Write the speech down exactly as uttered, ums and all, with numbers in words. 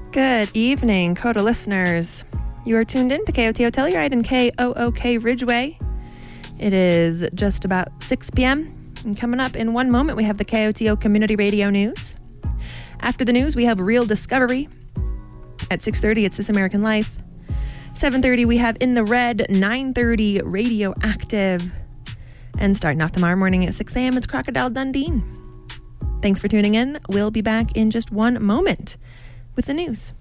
Good evening, Coda listeners. You are tuned in to K O T O Telluride and K O O K Ridgeway. It is just about six p.m. and coming up in one moment, we have the K O T O Community Radio News. After the news, we have Real Discovery. At six thirty, it's This American Life. seven thirty, we have In the Red. nine thirty, Radioactive. And starting off tomorrow morning at six a.m., it's Crocodile Dundee. Thanks for tuning in. We'll be back in just one moment with the news.